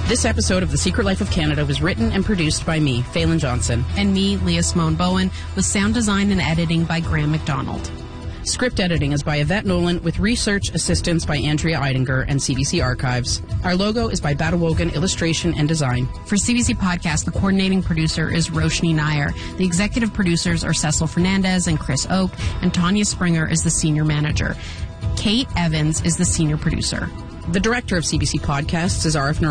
This episode of The Secret Life of Canada was written and produced by me, Phelan Johnson. And me, Leah Simone Bowen, with sound design and editing by Graham McDonald. Script editing is by Yvette Nolan, with research assistance by Andrea Eidinger and CBC Archives. Our logo is by Batawogan Illustration and Design. For CBC Podcast, the coordinating producer is Roshni Nair. The executive producers are Cecil Fernandez and Chris Oak, and Tanya Springer is the senior manager. Kate Evans is the senior producer. The director of CBC Podcasts is Arif